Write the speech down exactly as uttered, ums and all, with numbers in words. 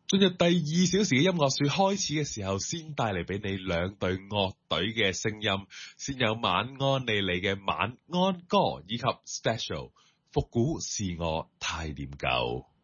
進入第二小時嘅音樂樹開始嘅時候，先帶嚟俾你兩隊樂隊嘅聲音，先有晚安莉莉嘅晚安歌，以及 Special 復古是我太念舊。